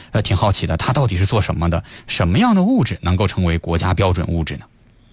挺好奇的，它到底是做什么的？什么样的物质能够成为国家标准物质呢？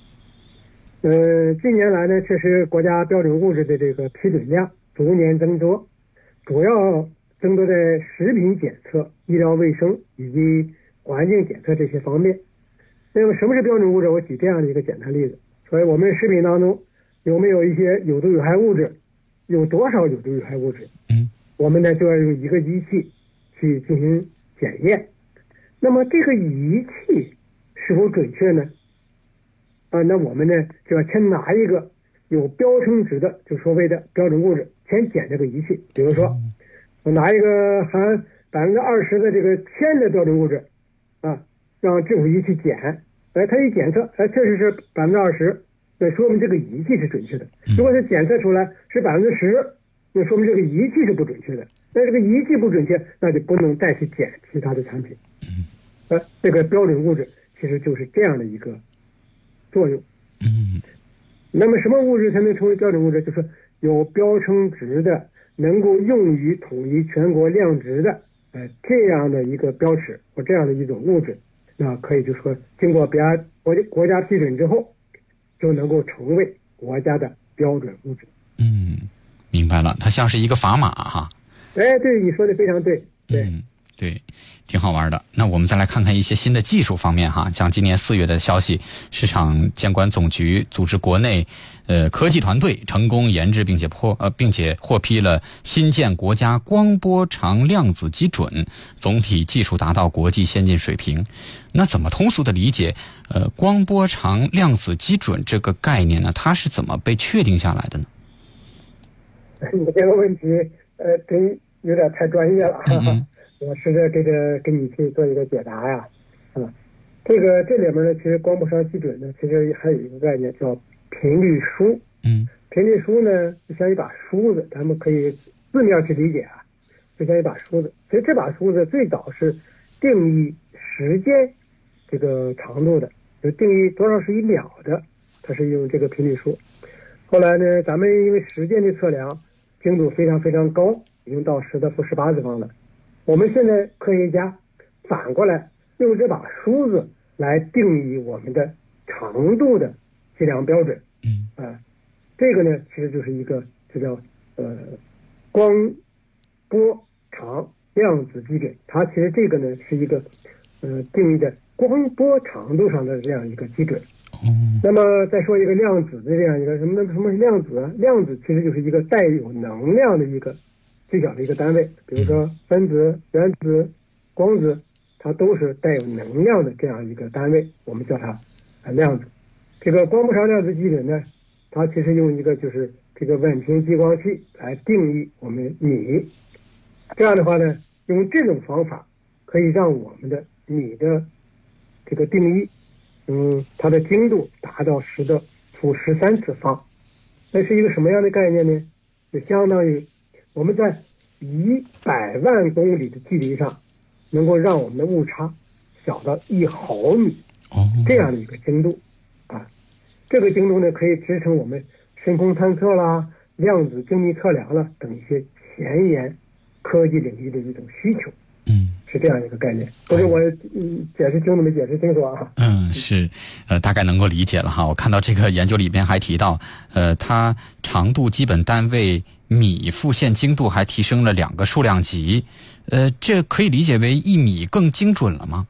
近年来呢，确实国家标准物质的这个批准量逐年增多，主要增多在食品检测、医疗卫生以及环境检测这些方面。那么什么是标准物质？我举这样的一个简单例子。所以我们食品当中有没有一些有毒有害物质，有多少有毒有害物质，我们呢就要用一个仪器去进行检验。那么这个仪器是否准确呢？那我们呢就要先拿一个有标称值的，就所谓的标准物质，先检这个仪器。比如说我拿一个含20%的这个铅的标准物质让这种仪器检，它一检测确实是20%，那说明这个仪器是准确的。如果是检测出来是10%，那说明这个仪器是不准确的。那这个仪器不准确，那就不能再去检其他的产品。这个标准物质其实就是这样的一个作用。那么什么物质才能成为标准物质？就是有标称值的，能够用于统一全国量值的这样的一个标尺或这样的一种物质，那可以就是说经过国家批准之后，就能够成为国家的标准物质。 明白了，它像是一个砝码哈。 对，你说的非常对。 对，挺好玩的。那我们再来看看一些新的技术方面哈，像今年4月的消息，市场监管总局组织国内科技团队成功研制并且获批了新建国家光波长量子基准，总体技术达到国际先进水平。那怎么通俗的理解光波长量子基准这个概念呢？它是怎么被确定下来的呢？ 你这个问题真有点太专业了。我试着给你去做一个解答呀。这里面呢，其实光波长基准呢，其实还有一个概念叫频率书。频率书呢就像一把梳子，咱们可以字面去理解就像一把梳子。其实这把梳子最早是定义时间这个长度的，就定义多少是1秒的，它是用这个频率书。后来呢，咱们因为时间的测量精度非常非常高，已经到10^18了。我们现在科学家反过来用这把梳子来定义我们的长度的计量标准。这个呢其实就是一个就叫光波长量子基准。它其实这个呢是一个定义的光波长度上的这样一个基准。那么再说一个量子的这样一个什么是量子啊？量子其实就是一个带有能量的一个最小的一个单位，比如说分子、原子、光子，它都是带有能量的这样一个单位，我们叫它量子。这个光波长量子基准呢，它其实用一个就是这个稳频激光器来定义我们米。这样的话呢，用这种方法可以让我们的米的这个定义，它的精度达到10^13次方。那是一个什么样的概念呢？就相当于我们在100万公里的距离上，能够让我们的误差小到1毫米，这样的一个精度这个精度呢，可以支撑我们深空探测啦、量子精密测量啦等一些前沿科技领域的一种需求。是这样一个概念。不是我解释清楚没解释清楚啊？ 是，大概能够理解了哈。我看到这个研究里边还提到，它长度基本单位米复现精度还提升了2个数量级，这可以理解为1米更精准了吗？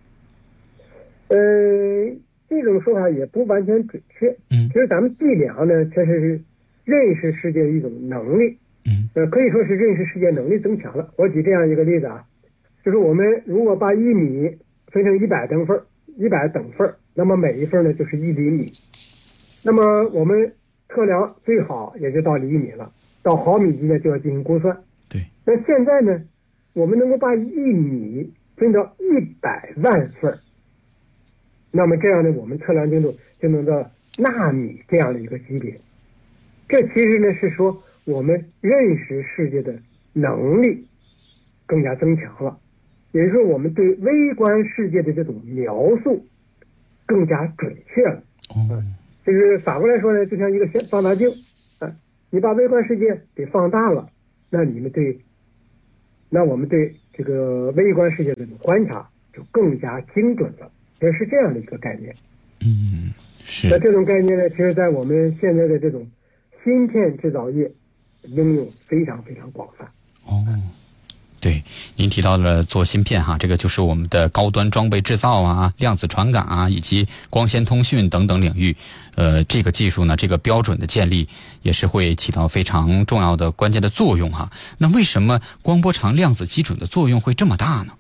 这种说法也不完全准确。其实咱们计量呢，确实是认识世界的一种能力。可以说是认识世界能力增强了。我举这样一个例子就是我们如果把1米分成100等份，那么每一份呢就是1厘米。那么我们测量最好也就到厘米了，到毫米级呢就要进行估算。那现在呢，我们能够把1米分到100万份，那么这样呢，我们测量精度就能到纳米这样的一个级别。这其实呢是说我们认识世界的能力更加增强了，也就是说我们对微观世界的这种描述更加准确了。就是反过来说呢，就像一个放大镜你把微观世界给放大了，那你们对那我们对这个微观世界的观察就更加精准了，也是这样的一个概念。 是。 那这种概念呢，其实在我们现在的这种芯片制造业应用非常非常广泛。 对，您提到了做芯片哈，这个就是我们的高端装备制造啊、量子传感啊，以及光纤通讯等等领域。这个技术呢，这个标准的建立也是会起到非常重要的关键的作用哈。那为什么光波长量子基准的作用会这么大呢？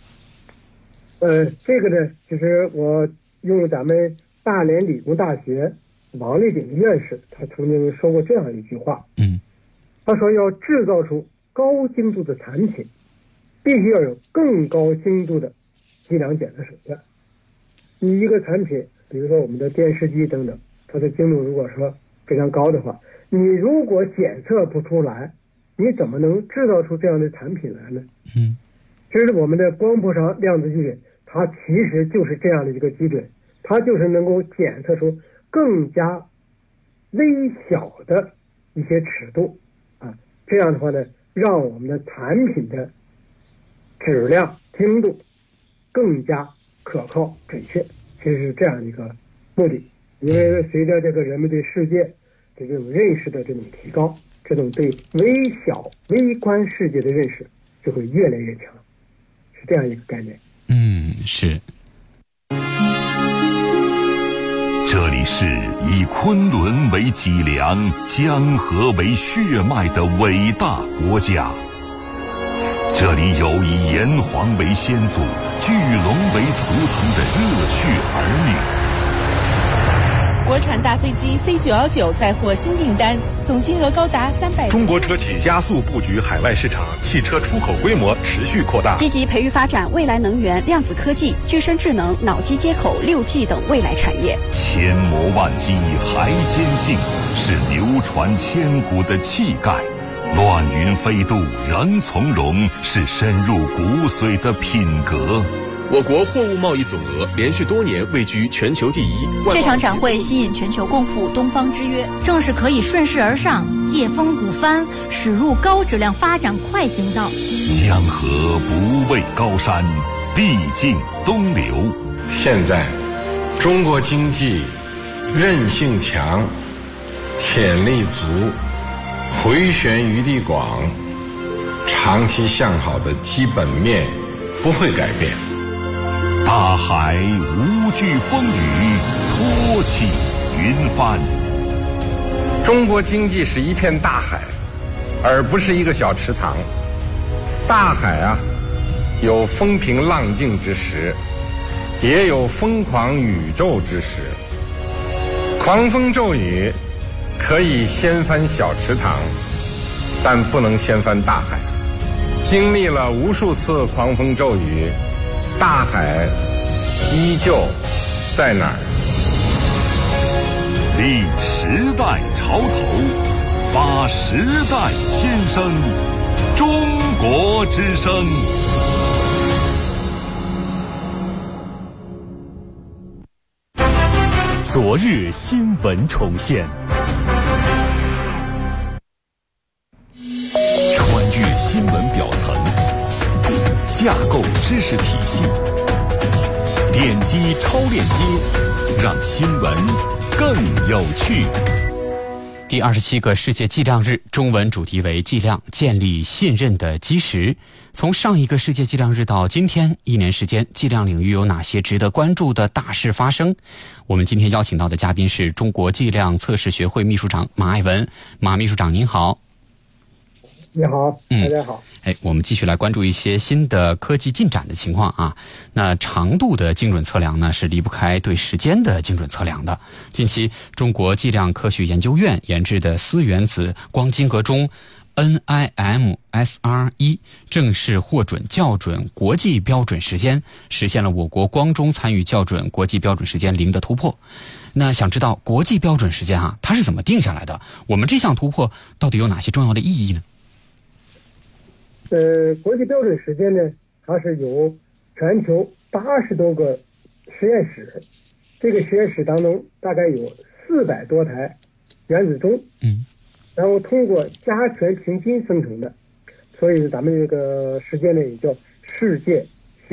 这个呢，就是我用咱们大连理工大学王立鼎院士，他曾经说过这样一句话。他说要制造出高精度的产品，必须要有更高精度的计量检测手段。你一个产品，比如说我们的电视机等等，它的精度如果说非常高的话，你如果检测不出来，你怎么能制造出这样的产品来呢？其实我们的光波长量子基准，它其实就是这样的一个基准，它就是能够检测出更加微小的一些尺度啊，这样的话呢，让我们的产品的质量、精度更加可靠、准确，其实是这样一个目的。因为随着这个人们对世界的这种认识的这种提高，这种对微小、微观世界的认识就会越来越强，是这样一个概念。 是。 这里是以昆仑为脊梁、江河为血脉的伟大国家。这里有以炎黄为先祖、巨龙为图腾的热血儿女。 国产大飞机 C919 再获新订单，总金额高达300。 中国车企加速布局海外市场，汽车出口规模持续扩大， 积极培育发展未来能源、量子科技、具身智能、脑机接口、6G 等未来产业。 千磨万击还坚劲，是流传千古的气概；乱云飞渡仍从容，是深入骨髓的品格。 我国货物贸易总额连续多年位居全球第一。 这场展会吸引全球共赴东方之约，正是可以顺势而上、借风鼓帆，驶入高质量发展快行道。 江河不畏高山，必尽东流。 现在，中国经济韧性强、潜力足、回旋余地广，长期向好的基本面不会改变。 大海无惧风雨，托起云帆。 中国经济是一片大海，而不是一个小池塘。大海啊，有风平浪静之时，也有疯狂宇宙之时。狂风骤雨可以掀翻小池塘，但不能掀翻大海。经历了无数次狂风骤雨，大海依旧在哪儿？ 立时代潮头，发时代先声，中国之声。 昨日新闻重现， 穿越新闻表层，架构知识体系，点击超链接，让新闻更有趣。 第27个世界计量日，中文主题为计量，建立信任的基石。从上一个世界计量日到今天1年时间，计量领域有哪些值得关注的大事发生？我们今天邀请到的嘉宾是中国计量测试学会秘书长马爱文。马秘书长您好。 你好，大家好。 我们继续来关注一些新的科技进展的情况啊。那长度的精准测量呢，是离不开对时间的精准测量的。近期，中国计量科学研究院研制的4原子光晶格钟 NIM-SR1 正式获准校准国际标准时间，实现了我国光钟参与校准国际标准时间0的突破。那想知道国际标准时间啊，它是怎么定下来的？我们这项突破到底有哪些重要的意义呢？ 国际标准时间呢，它是由全球80多个实验室，这个实验室当中大概有400多台原子钟，然后通过加权平均生成的。 所以咱们这个时间呢也叫世界